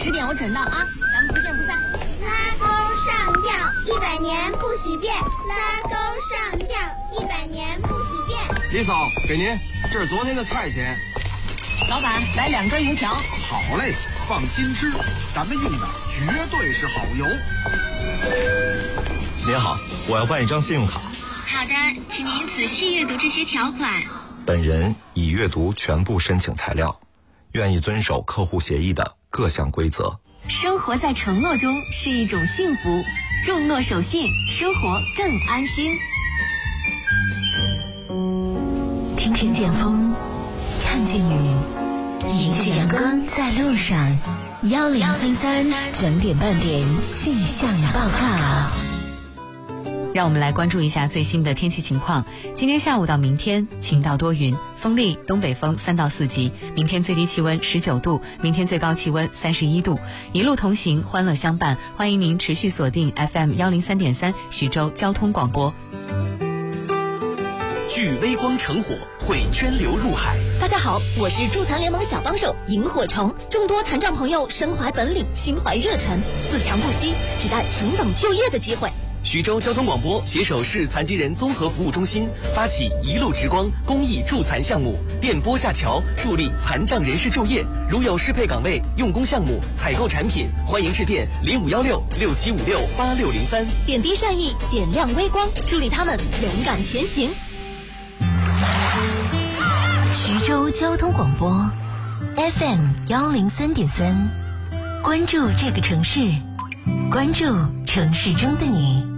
10点我准到啊，咱们不见不散。 拉钩上吊，100年不许变。拉钩上吊，100年不许变。 李嫂，给您，这是昨天的菜钱。 老板，来2根油条。 好嘞，放心吃，咱们用的绝对是好油。 您好，我要办一张信用卡。 好的，请您仔细阅读这些条款。 本人已阅读全部申请材料，愿意遵守客户协议的各项规则。 生活在承诺中是一种幸福，重诺守信，生活更安心。 听见风，看见雨，迎着阳光在路上。1033整点半点气象报告。 让我们来关注一下最新的天气情况。今天下午到明天晴到多云，风力东北风3到4级，明天最低气温19度，明天最高气温31度。一路同行，欢乐相伴，欢迎您持续锁定 FM 103.3徐州交通广播。 聚微光成火，汇涓流入海。 大家好，我是助残联盟小帮手萤火虫。众多残障朋友身怀本领，心怀热忱，自强不息，只待平等就业的机会。 徐州交通广播携手市残疾人综合服务中心，发起一路直光公益助残项目，电波架桥，助力残障人士就业。如有适配岗位、用工项目、采购产品，欢迎致电051667568603。 点滴善意，点亮微光，助力他们勇敢前行。 徐州交通广播 FM 103.3，关注这个城市，关注城市中的你。